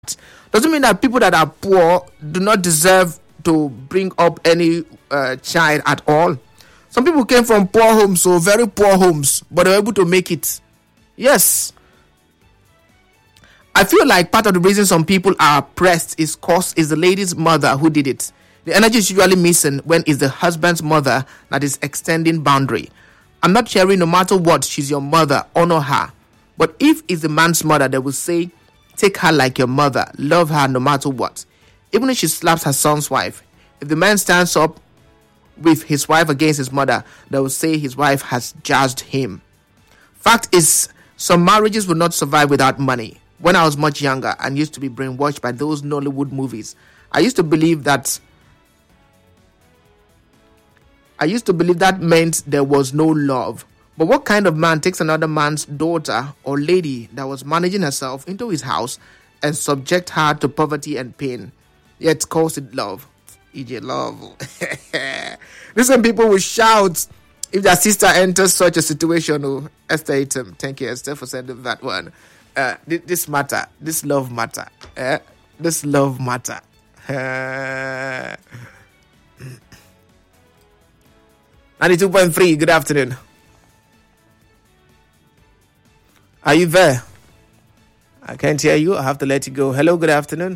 Doesn't mean that people that are poor do not deserve to bring up any child at all. Some people came from poor homes, so very poor homes, but they were able to make it. Yes. I feel like part of the reason some people are oppressed is the lady's mother who did it. The energy is usually missing when it's the husband's mother that is extending boundary. I'm not sharing no matter what, she's your mother, honor her. But if it's the man's mother, they will say, take her like your mother, love her no matter what. Even if she slaps her son's wife, if the man stands up with his wife against his mother, they will say his wife has judged him. Fact is, some marriages will not survive without money. When I was much younger and used to be brainwashed by those Nollywood movies, I used to believe that meant there was no love. But what kind of man takes another man's daughter or lady that was managing herself into his house and subject her to poverty and pain, yet calls it love? EJ love. Listen, people will shout if their sister enters such a situation. Oh, Esther Item. Thank you, Esther, for sending that one. This matter. This love matter. This love matter. 92.3, good afternoon. Are you there? I can't hear you. I have to let you go. Hello, good afternoon.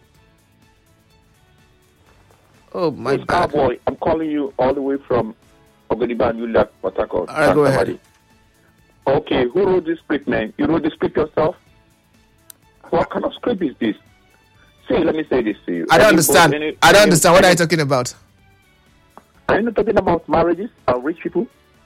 Oh, my God. Boy, I'm calling you all the way from Ogoniba, New York, Port Harcourt. All right, go ahead. Okay, who wrote this script, man? You wrote the script yourself? What kind of script is this? See, let me say this to you. I don't understand. What are you talking about? Are you not talking about marriages and rich people?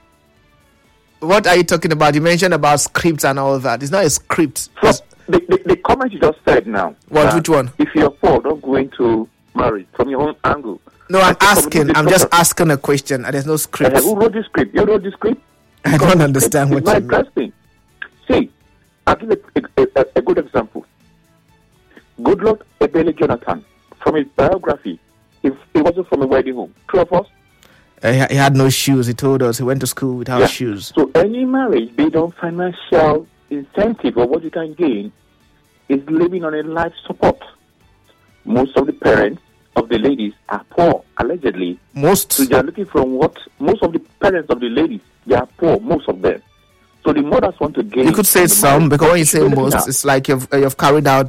What are you talking about? You mentioned about scripts and all that. It's not a script. So, the comment you just said now. What? Which one? If you're poor, don't go into marriage from your own angle. No, I'm just asking a question. And there's no script. Who wrote the script? You wrote the script? I don't understand what you mean. See, I'll give a good example. Goodluck Ebele Jonathan, from his biography, it wasn't from a wedding home. Two of us. He had no shoes. He told us he went to school without shoes. So any marriage based on financial incentive or what you can gain is living on a life support. Most of the parents of the ladies are poor, allegedly. So they are looking from what most of the parents of the ladies, they are poor, most of them. So the mothers want to gain. You could say some, because when you say most, it's like you've carried out,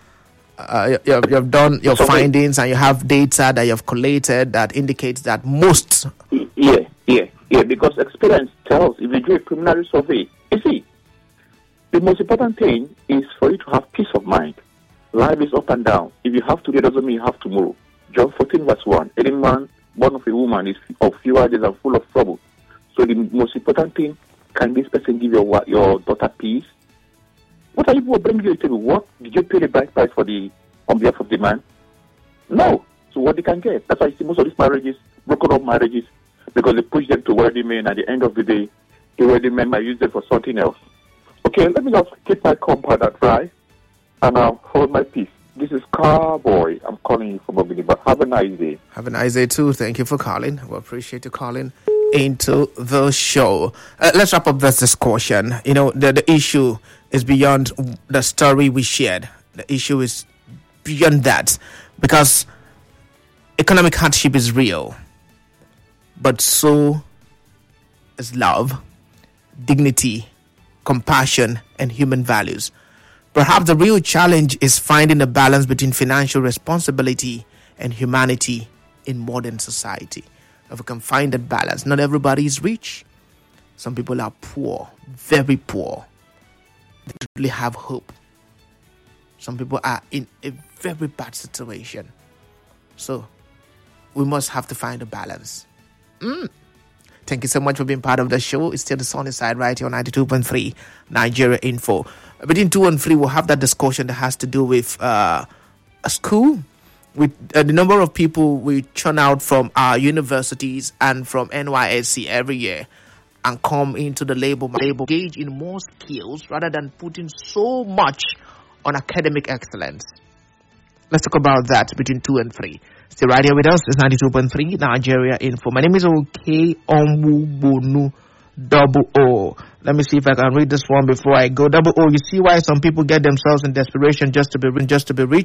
you've done your findings and you have data that you've collated that indicates that most. Yeah, because experience tells, if you do a preliminary survey, you see, the most important thing is for you to have peace of mind. Life is up and down. If you have today, doesn't mean you have tomorrow. John 14 verse 1, any man born of a woman is of fewer days and full of trouble. So the most important thing, can this person give your daughter peace? What are you bringing to the table? What did you pay the bride price on behalf of the man? No. So what they can get? That's why you see most of these marriages, broken up marriages, because they push them to wedding men. At the end of the day, the wedding men might use them for something else. Okay, let me just keep my compound dry, and I'll hold my peace. This is Carboy. I'm calling you from Ogoniba. Have a nice day. Have a nice day too. Thank you for calling. We appreciate you calling into the show. Let's wrap up this discussion. You know, the issue is beyond the story we shared. The issue is beyond that, because economic hardship is real, but so is love, dignity, compassion, and human values. Perhaps the real challenge is finding a balance between financial responsibility and humanity in modern society. If we can find that balance, not everybody is rich. Some people are poor, very poor. They don't really have hope. Some people are in a very bad situation. So we must have to find a balance. Thank you so much for being part of the show. It's still the sunny side right here on 92.3 Nigeria Info. Between 2 and 3, we'll have that discussion that has to do with a school. With the number of people we churn out from our universities and from NYSC every year and come into the labor engage in more skills rather than putting so much on academic excellence. Let's talk about that between 2 and 3. Stay right here with us. It's 92.3 Nigeria Info. My name is OK Onwubonu Let me see if I can read this one before I go. Double O, you see why some people get themselves in desperation just to be rich?